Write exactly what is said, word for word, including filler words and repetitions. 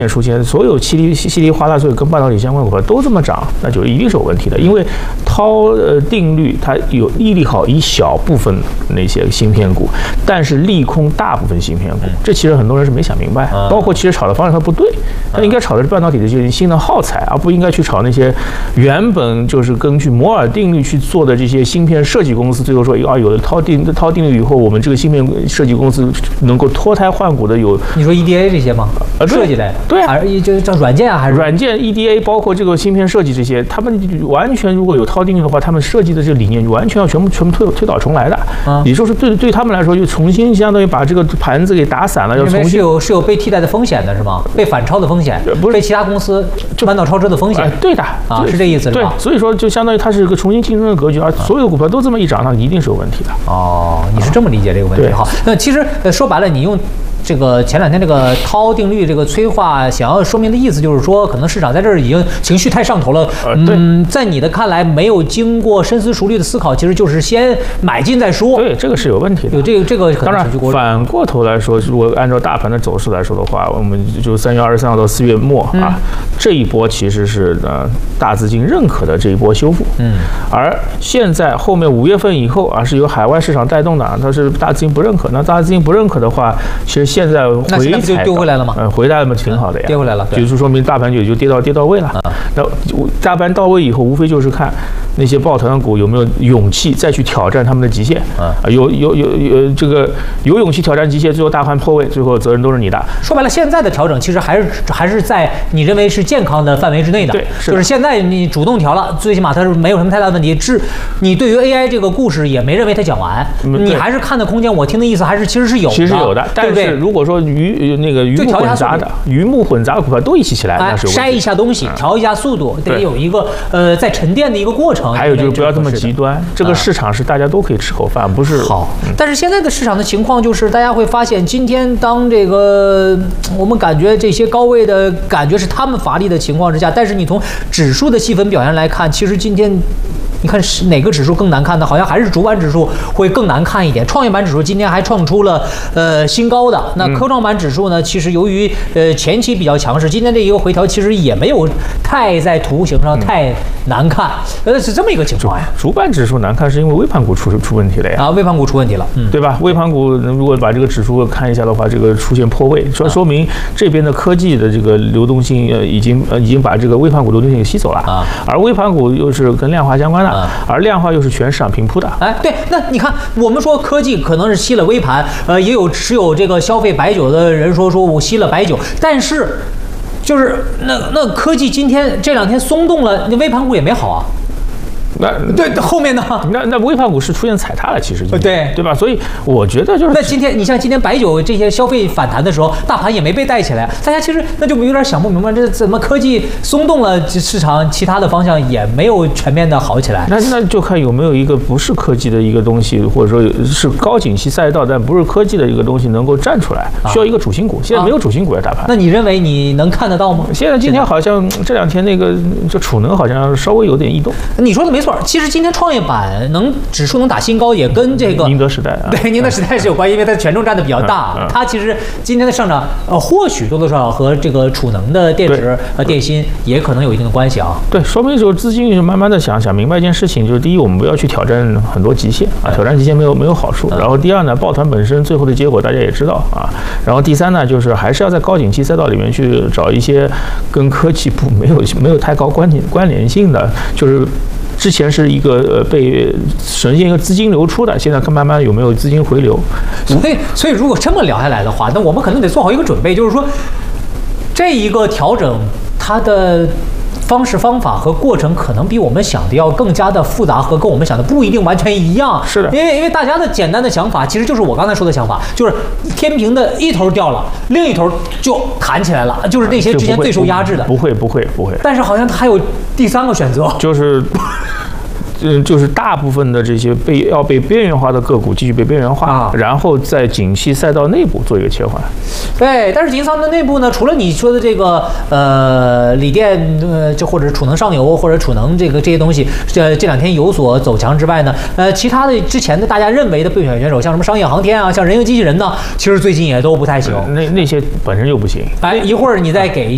出现，所有稀里稀里哗啦，所有跟半导体相关股票都这么涨，那就一定是有问题的。因为涛呃定律它有利好一小部分那些芯片股，但是利空大部分芯片股。这其实很多人是没想明白，包括其实炒的方向它不对，它应该炒的是半导体的这些新的耗材，而不应该去炒那些原本就是根据摩尔定律去做的这些芯片设计公司。最后说啊，有了涛定涛定律以后，我们这个芯片设计公司能够脱胎换骨的有， 你说 E D A 这些吗？ 呃， 设计类。 对啊， 还是就这软件啊，还是软件 E D A， 包括这个芯片设计这些，他们完全如果有涛定律的话，他们设计的这个理念完全要全部全部推推倒重来的。啊，也就是对对他们来说，就重新相当于把这个盘子给打散了，要重新是有是有被替代的风险的是吗？被反超的风险，不是被其他公司就弯道超车的风险。 哎，对的啊，是这意思是吧？ 对，所以说就相当于它是一个重新竞争的格局，而所有股票都这么一涨，那一定是有问题的。 哦，你是这么理解这个问题？好，那其实说白了，你用。这个前两天这个涛定律这个催化，想要说明的意思就是说，可能市场在这儿已经情绪太上头了。嗯，在你的看来，没有经过深思熟虑的思考，其实就是先买进再说。 对，这个是有问题的。 有这个这个， 当然反过头来说，如果按照大盘的走势来说的话，我们就三月二十三号到四月末啊，这一波其实是呃大资金认可的这一波修复。嗯，而现在后面五月份以后啊，是由海外市场带动的，它是大资金不认可。那大资金不认可的话，其实现在回踩就丢回来了吗？ 嗯，回来了嘛，挺好的呀， 跌回来了， 就是说明大盘就就跌到跌到位了。那大盘到位以后，无非就是看那些抱团股有没有勇气再去挑战他们的极限啊，有有有有这个有勇气挑战极限，最后大盘破位，最后责任都是你的。 说白了，现在的调整其实还是还是在你认为是健康的范围之内的。 对， 就是现在你主动调了，最起码它是没有什么太大的问题。至你对于 A I 这个故事也没认为它讲完，你还是看的空间。我听的意思还是其实是有的， 其实有的，但是如果说鱼那个鱼目混杂的鱼目混杂的股票都一起起来，那是筛一下东西，调一下速度，得有一个呃在沉淀的一个过程。 还有就是不要这么极端，这个市场是大家都可以吃口饭，不是好。但是现在的市场的情况就是，大家会发现，今天当这个我们感觉这些高位的感觉是他们乏力的情况之下，但是你从指数的细分表现来看，其实今天。你看是哪个指数更难看的？好像还是主板指数会更难看一点。创业板指数今天还创出了呃新高的。那科创板指数呢？其实由于呃前期比较强势，今天这一个回调其实也没有太在图形上太难看，呃是这么一个情况呀。 主板指数难看是因为微盘股出出问题了呀。 啊，微盘股出问题了，嗯， 对吧？微盘股如果把这个指数看一下的话，这个出现破位，说说明这边的科技的这个流动性呃已经呃已经把这个微盘股流动性给吸走了啊。而微盘股又是跟量化相关的。而量化又是全市场平铺的， 哎，对，那你看，我们说科技可能是吸了微盘，呃，也有持有这个消费白酒的人说说我吸了白酒，但是就是那那科技今天这两天松动了，那微盘股也没好啊。 那对后面呢？ 那那微盘股是出现踩踏了，其实对对吧？所以我觉得就是那今天你像今天白酒这些消费反弹的时候，大盘也没被带起来，大家其实那就有点想不明白，这怎么科技松动了，市场其他的方向也没有全面的好起来。 那那就看有没有一个不是科技的一个东西，或者说是高景气赛道但不是科技的一个东西能够站出来，需要一个主心骨。现在没有主心骨的大盘。 那你认为你能看得到吗？ 现在今天好像这两天那个这储能好像稍微有点异动。 你说的没错。其实今天创业板能指数能打新高，也跟这个宁德时代啊， 对宁德时代是有关，因为它权重占的比较大。嗯嗯、它其实今天的上涨，呃，或许多多少少和这个储能的电池和电芯也可能有一定的关系啊。 对，说明就是资金慢慢的想想明白一件事情，就是第一，我们不要去挑战很多极限啊，挑战极限没有没有好处。然后第二呢，抱团本身最后的结果大家也知道啊。然后第三呢，就是还是要在高景气赛道里面去找一些跟科技不没有没有太高关联关联性的，就是。之前是一个呃被呈现一个资金流出的，现在看慢慢有没有资金回流。 所以，所以如果这么聊下来的话，那我们可能得做好一个准备，就是说，这一个调整它的方式方法和过程可能比我们想的要更加的复杂，和跟我们想的不一定完全一样。 是的， 因为因为大家的简单的想法，其实就是我刚才说的想法，就是天平的一头掉了，另一头就弹起来了，就是那些之前最受压制的。 不会不会不会。 但是好像还有第三个选择， 就是。嗯，就是大部分的这些被要被边缘化的个股继续被边缘化，啊、然后在景气赛道内部做一个切换。 对，但是银仓的内部呢，除了你说的这个呃锂电呃，就或者储能上游或者储能这个这些东西，这这两天有所走强之外呢，呃，其他的之前的大家认为的备选选手，像什么商业航天啊，像人形机器人呢，其实最近也都不太行。 那那些本身就不行。 哎，一会儿你再给。